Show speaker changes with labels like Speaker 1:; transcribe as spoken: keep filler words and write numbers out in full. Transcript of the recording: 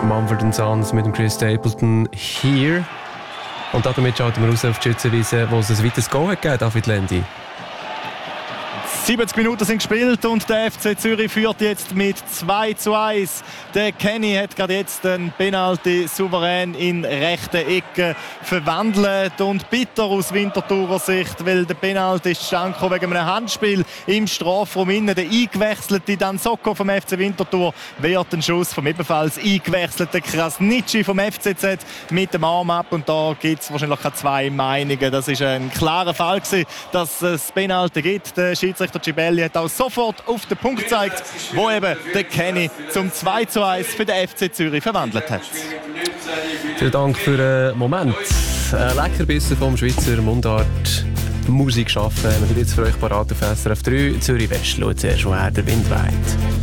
Speaker 1: Mumford and Sons mit dem Chris Stapleton «Here». Und damit schalten wir raus auf die Schützenwiese, wo es ein weiteres Goal hat gegeben, David Lendi.
Speaker 2: siebzig Minuten sind gespielt und der F C Zürich führt jetzt mit zwei zu eins. Der Kenny hat gerade jetzt den Penalty souverän in rechte Ecke verwandelt und bitter aus Winterthurer Sicht, weil der Penalty ist zustande gekommen wegen einem Handspiel im Strafraum innen. Der eingewechselte Dan Soko vom F C Winterthur wehrt den Schuss vom ebenfalls eingewechselten Krasnitschi vom F C Z mit dem Arm ab und da gibt es wahrscheinlich keine zwei Meinungen. Das ist ein klarer Fall gewesen, dass es Penalty gibt. Der Schiedsrichter Gibelli hat auch sofort auf den Punkt gezeigt, wo eben der Kenny zum zwei zu eins für den F C Zürich verwandelt hat.
Speaker 1: Vielen Dank für den Moment. Ein Leckerbissen vom Schweizer Mundart Musik schaffen. Wir sind jetzt für euch parat auf S R F drei. Zürich West, schaut zuerst, woher der Wind weht.